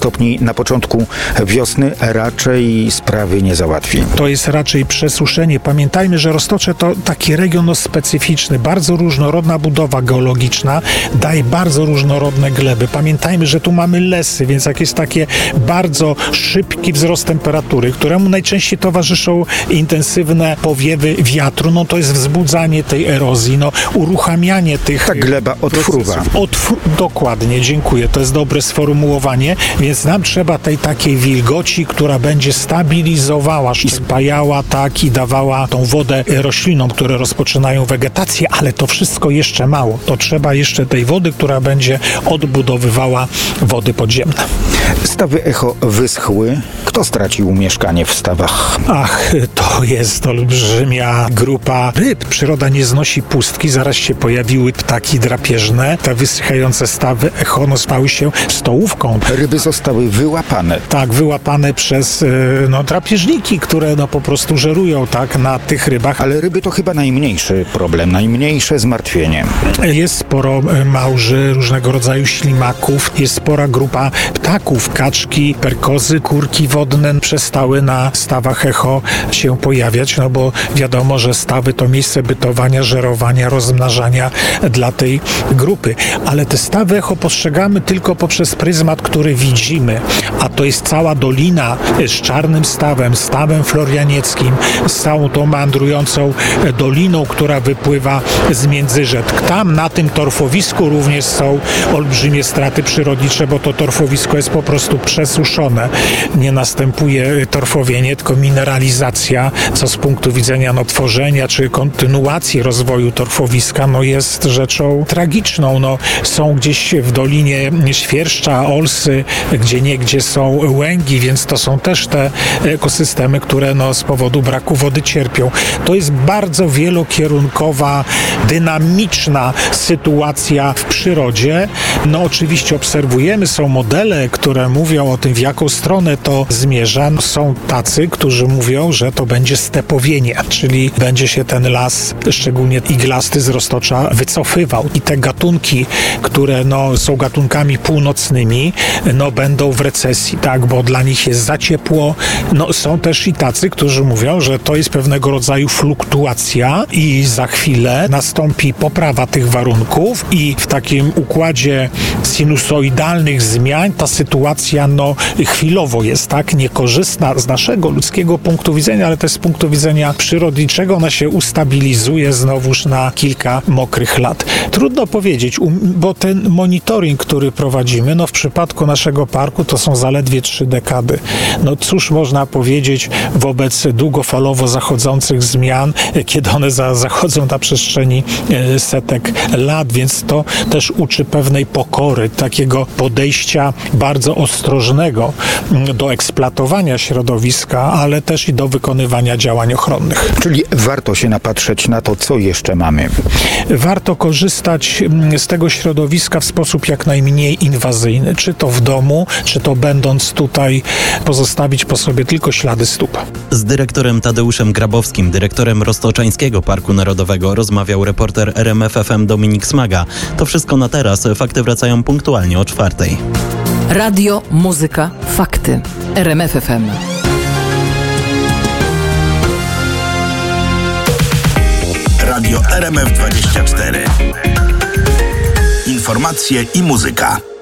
stopni na początku wiosny raczej sprawy nie załatwi. To jest raczej przesuszenie. Pamiętajmy, że Roztocze to taki region specyficzny, bardzo różnorodna budowa geologiczna, daje bardzo różnorodne gleby. Pamiętajmy, że tu mamy lesy, więc jak jest takie bardzo szybki wzrost temperatury, któremu najczęściej towarzyszą intensywne powiewy wiatru, no to jest wzbudzanie tej erozji, uruchamianie tych... Ta gleba odfruwa. Dokładnie, dziękuję. To jest dobre sformułowanie, więc nam trzeba tej takiej wilgoci, która będzie stabilizowała i spajała i dawała tą wodę roślinom, które rozpoczynają wegetację, ale to wszystko jeszcze mało. To trzeba jeszcze tej wody, która będzie odbudowywała wody podziemne. Stawy Echo wyschły. Kto stracił mieszkanie w stawach? Ach, to jest olbrzymia grupa ryb. Przyroda nie znosi pustki. Zaraz się pojawiły ptaki drapieżne. Te wysychające stawy Echo stały się stołówką. Ryby zostały wyłapane. Tak, wyłapane przez drapieżniki, które po prostu żerują na tych rybach. Ale ryby to chyba najmniejszy problem, najmniejsze zmartwienie. Jest sporo małży, różnego rodzaju ślimaków, jest spora grupa ptaków, kaczki, perkozy, kurki wodne przestały na stawach Echo się pojawiać, bo wiadomo, że stawy to miejsce bytowania, żerowania, rozmnażania dla tej grupy. Ale te stawy Echo postrzegamy tylko poprzez pryzmat, który widzimy, a to jest cała dolina z Czarnym Stawem, Stawem Florianieckim, z całą tą meandrującą doliną, która wypływa z Międzyrzec. Tam na tym torfowisku również są olbrzymie straty przyrodnicze, bo to torfowisko jest po prostu przesuszone. Nie następuje torfowienie, tylko mineralizacja, co z punktu widzenia tworzenia czy kontynuacji rozwoju torfowiska jest rzeczą tragiczną. Są gdzieś w dolinie świerszcza, olsy, gdzieniegdzie są łęgi, więc to są też te ekosystemy, które z powodu braku wody cierpią. To jest bardzo wielokierunkowa, dynamiczna sytuacja w przyrodzie. Oczywiście obserwujemy, są modele, które mówią o tym, w jaką stronę to zmierza. Są tacy, którzy mówią, że to będzie stepowienie, czyli będzie się ten las, szczególnie iglasty z Roztocza, wycofywał. I te gatunki, które są gatunkami północnymi, będą w recesji, bo dla nich jest za ciepło. Są też i tacy, którzy mówią, że to jest pewnego rodzaju fluktuacja i za chwilę nastąpi poprawa tych warunków i w takim układzie sinusoidalnych zmian ta sytuacja chwilowo jest niekorzystna z naszego ludzkiego punktu widzenia, ale też z punktu widzenia przyrodniczego ona się ustabilizuje znowuż na kilka mokrych lat. Trudno powiedzieć, bo ten monitoring, który prowadzimy, w przypadku naszego parku to są zaledwie 3 dekady. Cóż można powiedzieć wobec długofalowo zachodzących zmian, kiedy one zachodzą na przestrzeni setek lat, więc to też uczy pewnej pokory, takiego podejścia bardzo ostrożnego do eksploatowania środowiska, ale też i do wykonywania działań ochronnych. Czyli warto się napatrzeć na to, co jeszcze mamy. Warto korzystać z tego środowiska w sposób jak najmniej inwazyjny, czy to w domu, czy to będąc tutaj, pozostawić po sobie tylko ślady stóp. Z dyrektorem Tadeuszem Grabowskim, dyrektorem Roztoczańskiego Parku Narodowego, rozmawiał reporter RMF FM Dominik Smaga. To wszystko na teraz. Fakty wracają punktualnie o 4:00. Radio, muzyka, fakty. RMF FM. Radio RMF 24. Informacje i muzyka.